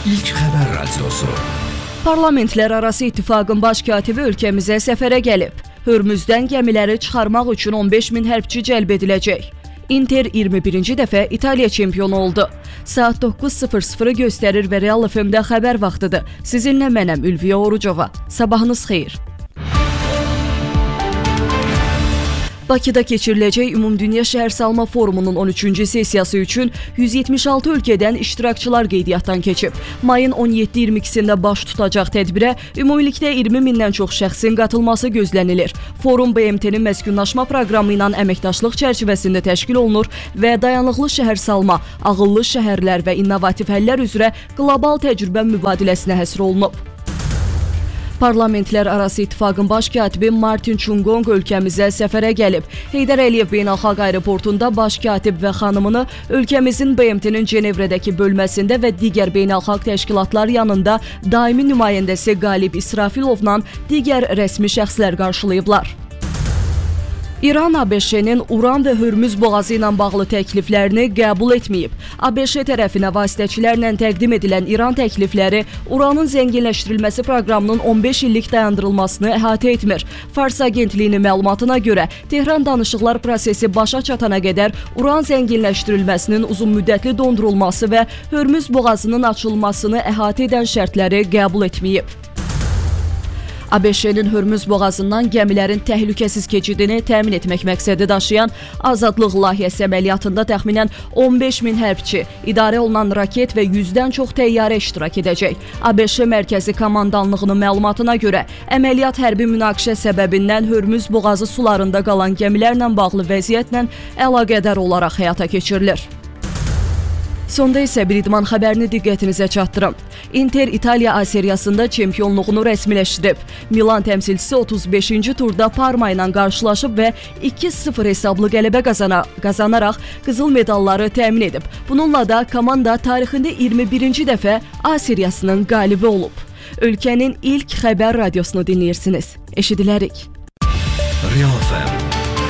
İlk xəbər radiosu. Parlamentlərarası İttifaqın baş katibi ölkəmizə səfərə gəlib. Hörmüzdən gəmiləri çıxarmaq üçün 15 min hərbçi cəlb ediləcək. Inter 21-ci dəfə İtaliya çempionu oldu. Saat 9:00 göstərir və Real FM-də xəbər vaxtıdır. Sizinlə mənəm Ülviyə Orucova. Sabahınız xeyir. Bakıda keçiriləcək Ümumdünya Şəhərsalma Forumunun 13-cü sessiyası üçün 176 ölkədən iştirakçılar qeydiyyatdan keçib. Mayın 17-22-sində baş tutacaq tədbirə ümumilikdə 20 mindən çox şəxsin qatılması gözlənilir. Forum BMT-nin məskunlaşma proqramı ilə əməkdaşlıq çərçivəsində təşkil olunur və dayanıqlı şəhərsalma, ağıllı şəhərlər və innovativ həllər üzrə qlobal təcrübə mübadiləsinə həsr olunub. Parlamentlərarası İttifaqın baş katibi Martin Chungong ölkəmizə səfərə gəlib. Heydər Əliyev Beynəlxalq Aeroportunda baş katib və xanımını ölkəmizin BMT-nin Cenevrədəki bölməsində və digər beynəlxalq təşkilatlar yanında daimi nümayəndəsi Qalib İsrafilovla digər rəsmi şəxslər qarşılayıblar. İran ABŞ-nin Uran və Hörmüz boğazı ilə bağlı təkliflərini qəbul etməyib. ABŞ tərəfinə vasitəçilərlə təqdim edilən İran təklifləri uranın zənginləşdirilməsi proqramının 15 illik dayandırılmasını əhatə etmir. Fars agentliyinin məlumatına görə Tehran danışıqlar prosesi başa çatana qədər uran zənginləşdirilməsinin uzunmüddətli dondurulması və Hörmüz boğazının açılmasını əhatə edən şərtləri qəbul etməyib. ABŞ-nin Hörmüz boğazından gəmilərin təhlükəsiz keçidini təmin etmək məqsədi daşıyan Azadlıq layihəsi əməliyyatında təxminən 15 min hərbçi, idarə olunan raket və 100-dən çox təyyarə iştirak edəcək. ABŞ Mərkəzi Komandanlığının məlumatına görə əməliyyat hərbi münaqişə səbəbindən Hörmüz boğazı sularında qalan gəmilərlə bağlı vəziyyətlə əlaqədar olaraq həyata keçirilir. Sonda isə bir idman xəbərini diqqətinizə çatdırım. Inter İtaliya A seriyasında çempionluğunu rəsmiləşdirib. Milan təmsilçisi 35-ci turda Parma ilə qarşılaşıb və 2-0 hesablı qələbə qazanaraq qızıl medalları təmin edib. Bununla da komanda tarixində 21-ci dəfə A seriyasının qalibi olub. Ölkənin ilk xəbər radiosunu dinləyirsiniz. Eşidilərik. Real FM.